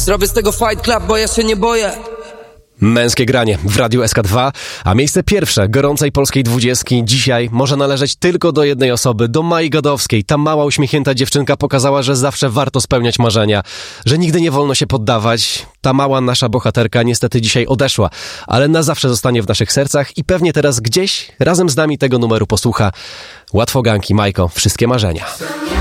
Zrobię z tego Fight Club, bo ja się nie boję. Męskie granie w Radiu SK2, a miejsce pierwsze gorącej polskiej 20 dzisiaj może należeć tylko do jednej osoby, do Mai Godowskiej. Ta mała, uśmiechnięta dziewczynka pokazała, że zawsze warto spełniać marzenia, że nigdy nie wolno się poddawać. Ta mała nasza bohaterka niestety dzisiaj odeszła, ale na zawsze zostanie w naszych sercach i pewnie teraz gdzieś razem z nami tego numeru posłucha. Łatwoganki, Majko, wszystkie marzenia.